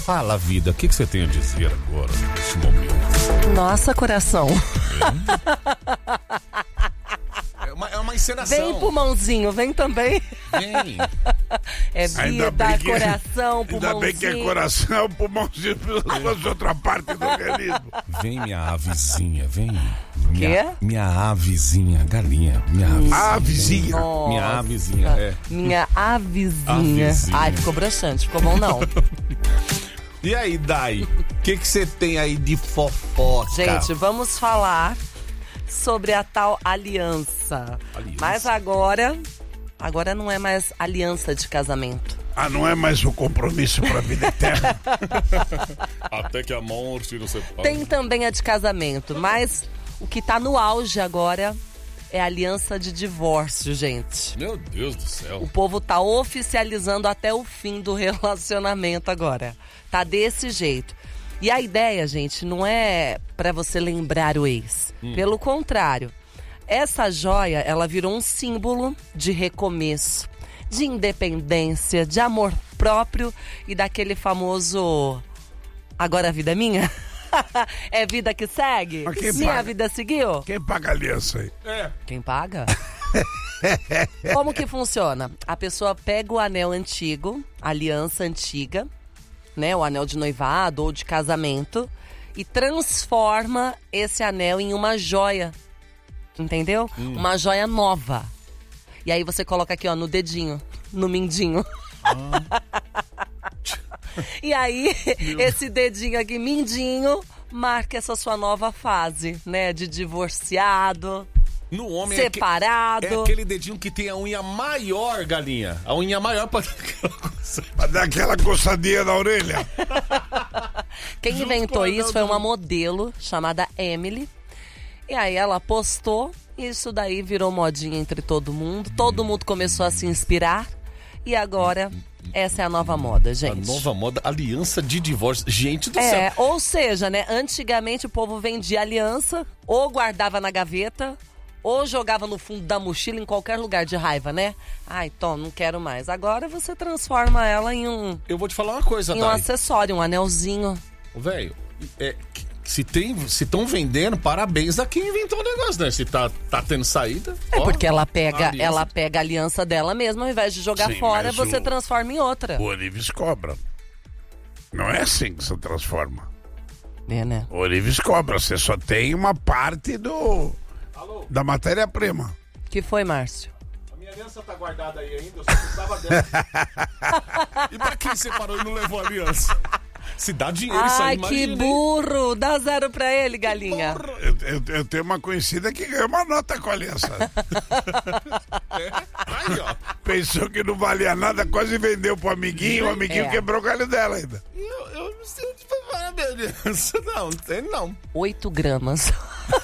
Fala, vida, o que você tem a dizer agora, nesse momento? Nossa, coração. É uma encenação. Vem, pulmãozinho, vem também. Vem. É vida, coração, pulmãozinho. Ainda bem que é coração, pulmãozinho, fosse outra parte do organismo. Vem, minha avezinha, vem. Quê? Minha avezinha, galinha. Minha avezinha. Avezinha. Minha avezinha, é. Minha avezinha. Avezinha. Ai, ficou broxante, ficou bom não. E aí, Dai, o que você tem aí de fofoca? Gente, vamos falar sobre a tal aliança. Mas agora não é mais aliança de casamento. Ah, não é mais um compromisso pra vida eterna? Até que a morte não separe. Tem também a de casamento, mas o que tá no auge agora é a aliança de divórcio, gente. Meu Deus do céu. O povo tá oficializando até o fim do relacionamento agora. Tá desse jeito. E a ideia, gente, não é pra você lembrar o ex. Pelo contrário, essa joia, ela virou um símbolo de recomeço, de independência, de amor próprio e daquele famoso agora a vida é minha? É vida que segue? Mas quem Minha paga? vida seguiu? Quem paga a aliança aí? Quem paga? Como que funciona? A pessoa pega o anel antigo, a aliança antiga, né, o anel de noivado ou de casamento, e transforma esse anel em uma joia. Entendeu? Uma joia nova. E aí você coloca aqui, ó, no dedinho, no mindinho. E aí, esse dedinho aqui, mindinho, marca essa sua nova fase, né? De divorciado, No homem separado. é aquele dedinho que tem a unha maior, galinha. A unha maior pra aquela coisa. Pra dar aquela coçadinha na orelha. Quem Junto inventou com a isso anel foi do- uma modelo chamada Emily. E aí ela postou, e isso daí virou modinha entre todo mundo. Todo mundo começou a se inspirar. E agora, essa é a nova moda, A gente. nova moda, aliança de divórcio. Gente do É, céu. ou seja, né? Antigamente o povo vendia aliança, ou guardava na gaveta, ou jogava no fundo da mochila em qualquer lugar de raiva, né? Ai, Tom, não quero mais. Agora você transforma ela em um Eu vou te falar uma coisa, Dai. acessório, um anelzinho. Velho, se estão vendendo, parabéns a quem inventou o negócio, né? Se tá tendo saída. É ó, porque ela a pega, aliança. ela pega a aliança dela mesma, ao invés de jogar Sim, fora, mas você o- transforma em outra. O Orives cobra. Não é assim que se transforma. É, né? O Orives cobra. Você só tem uma parte da matéria-prima. Que foi, Márcio? A minha aliança tá guardada aí ainda, eu só precisava dela. E pra quem separou e não levou a aliança? Se dá dinheiro isso aí, Ai, imagina, que hein? burro! Dá 0 pra ele, galinha. Eu tenho uma conhecida que ganhou uma nota com a aliança. Aí, ó. Pensou que não valia nada, quase vendeu pro amiguinho. O amiguinho É. quebrou o galho dela ainda. Eu não sei onde vai a minha aliança. Não tem não. 8 gramas.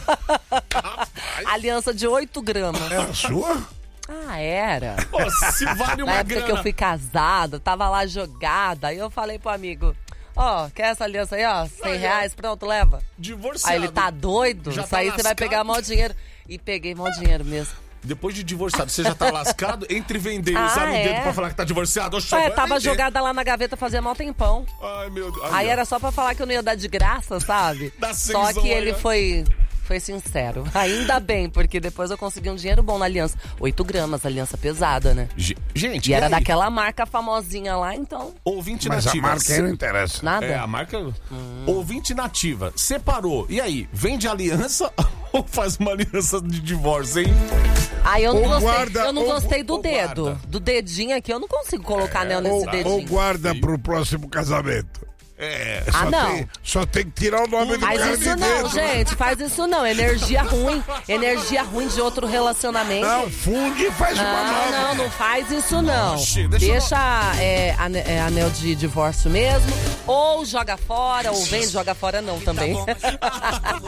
Aliança de 8 gramas. É a sua? Ah, era. Pô, se vale Na uma época grana. que eu fui casada, tava lá jogada. Aí eu falei pro amigo, ó, quer essa aliança aí, ó? 100 Aí, ó. reais, pronto, leva. Divorciado. Aí ele, tá doido? Já Isso tá aí você vai lascado? pegar mal dinheiro. E peguei mal dinheiro mesmo. Depois de divorciado, você já tá lascado entre vender e Ah, usar no é? dedo pra falar que tá divorciado. Oxe, Ué, vai tava vender. jogada lá na gaveta fazia mal tempão. Ai, meu Deus. Aí ó. era só pra falar que eu não ia dar de graça, sabe? Dá Só cenzão que aí, ele ó. foi sincero. Ainda bem, porque depois eu consegui um dinheiro bom na aliança. 8 gramas, aliança pesada, né? Gente, E era aí? daquela marca famosinha lá, então Ouvinte Mas a nativa. marca aí não interessa. nada. É, a marca. Ouvinte nativa. Separou. E aí, vende aliança ou faz uma aliança de divórcio, hein? Aí eu não Ou gostei, guarda, eu não ou- gostei do ou dedo. guarda. Do dedinho aqui, eu não consigo colocar anel nesse Ou dedinho. guarda pro próximo casamento. É. Ah, não. Só tem que tirar o nome do Faz cara isso de não, dentro. gente. Faz isso não. Energia ruim. Energia ruim de outro relacionamento. Não, funde e faz uma nova. Não faz isso não. Oxi, deixa Deixa anel de divórcio mesmo. Ou joga fora, ou vende, joga fora não também.